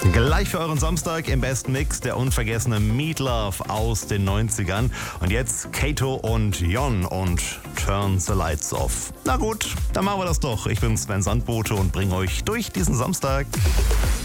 Gleich für euren Samstag im besten Mix der unvergessene Meatloaf aus den 90ern. Und jetzt Kato und Jon und Turn the Lights Off. Na gut, dann machen wir das doch. Ich bin Sven Sandbote und bringe euch durch diesen Samstag.